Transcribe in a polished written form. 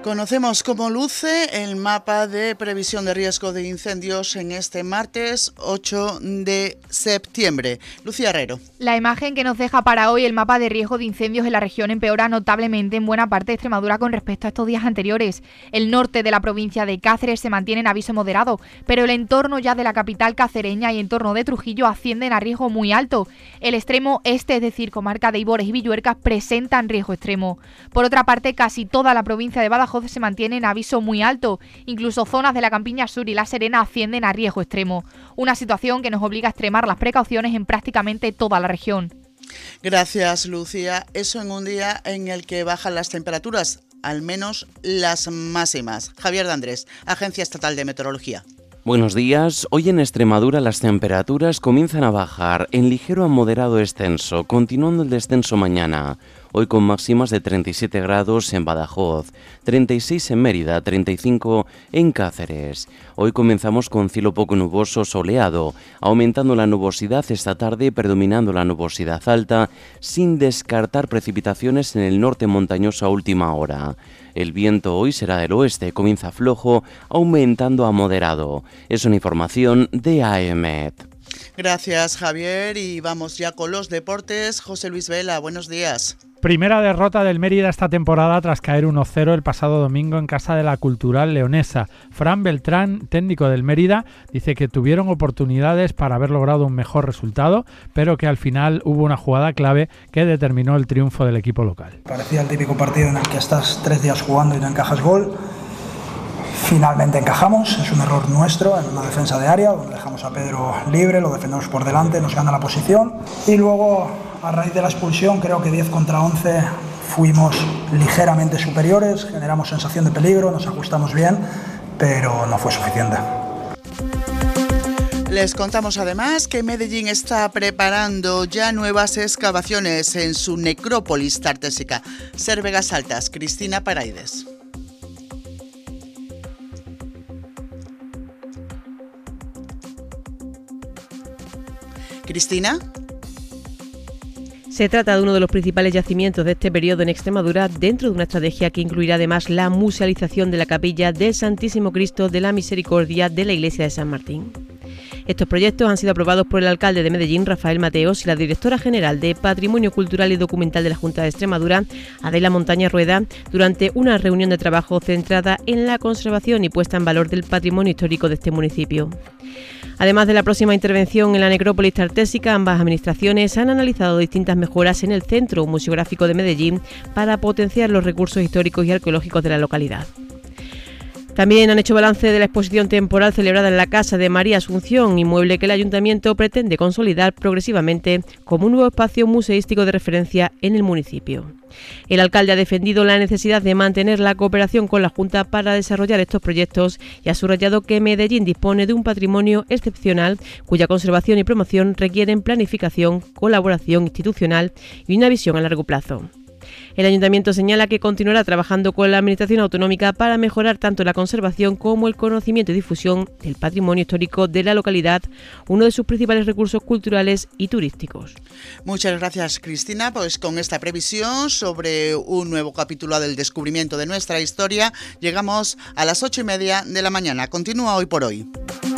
Conocemos cómo luce el mapa de previsión de riesgo de incendios en este martes 8 de septiembre. Lucía Herrero. La imagen que nos deja para hoy el mapa de riesgo de incendios en la región empeora notablemente en buena parte de Extremadura con respecto a estos días anteriores. El norte de la provincia de Cáceres se mantiene en aviso moderado, pero el entorno ya de la capital cacereña y entorno de Trujillo ascienden a riesgo muy alto. El extremo este, es decir, comarca de Ibores y Villuercas, presentan riesgo extremo. Por otra parte, casi toda la provincia de Badajoz se mantiene en aviso muy alto. Incluso zonas de la Campiña Sur y La Serena ascienden a riesgo extremo. Una situación que nos obliga a extremar las precauciones en prácticamente toda la región. Gracias, Lucía. Eso en un día en el que bajan las temperaturas, al menos las máximas. Javier de Andrés, Agencia Estatal de Meteorología. Buenos días. Hoy en Extremadura las temperaturas comienzan a bajar en ligero a moderado descenso, continuando el descenso mañana. Hoy con máximas de 37 grados en Badajoz, 36 en Mérida, 35 en Cáceres. Hoy comenzamos con cielo poco nuboso soleado, aumentando la nubosidad esta tarde, predominando la nubosidad alta, sin descartar precipitaciones en el norte montañoso a última hora. El viento hoy será del oeste, comienza flojo, aumentando a moderado. Es una información de AEMET. Gracias, Javier, y vamos ya con los deportes. José Luis Vela, buenos días. Primera derrota del Mérida esta temporada tras caer 1-0 el pasado domingo en casa de la Cultural Leonesa. Fran Beltrán, técnico del Mérida, dice que tuvieron oportunidades para haber logrado un mejor resultado, pero que al final hubo una jugada clave que determinó el triunfo del equipo local. Parecía el típico partido en el que estás 3 días jugando y no encajas gol. Finalmente encajamos, es un error nuestro en una defensa de área, donde dejamos a Pedro libre, lo defendemos por delante, nos gana la posición y luego a raíz de la expulsión creo que 10 contra 11 fuimos ligeramente superiores, generamos sensación de peligro, nos ajustamos bien, pero no fue suficiente. Les contamos además que Medellín está preparando ya nuevas excavaciones en su necrópolis tartésica. Ser Vegas Altas, Cristina Paraides. Cristina. Se trata de uno de los principales yacimientos de este periodo en Extremadura, dentro de una estrategia que incluirá además la musealización de la capilla del Santísimo Cristo de la Misericordia de la Iglesia de San Martín. Estos proyectos han sido aprobados por el alcalde de Medellín, Rafael Mateos, y la directora general de Patrimonio Cultural y Documental de la Junta de Extremadura, Adela Montaña Rueda, durante una reunión de trabajo centrada en la conservación y puesta en valor del patrimonio histórico de este municipio. Además de la próxima intervención en la necrópolis tartésica, ambas administraciones han analizado distintas mejoras en el Centro Museográfico de Medellín para potenciar los recursos históricos y arqueológicos de la localidad. También han hecho balance de la exposición temporal celebrada en la Casa de María Asunción, inmueble que el Ayuntamiento pretende consolidar progresivamente como un nuevo espacio museístico de referencia en el municipio. El alcalde ha defendido la necesidad de mantener la cooperación con la Junta para desarrollar estos proyectos y ha subrayado que Medellín dispone de un patrimonio excepcional cuya conservación y promoción requieren planificación, colaboración institucional y una visión a largo plazo. El Ayuntamiento señala que continuará trabajando con la Administración Autonómica para mejorar tanto la conservación como el conocimiento y difusión del patrimonio histórico de la localidad, uno de sus principales recursos culturales y turísticos. Muchas gracias, Cristina. Pues con esta previsión sobre un nuevo capítulo del descubrimiento de nuestra historia, llegamos a las 8:30 de la mañana. Continúa Hoy por Hoy.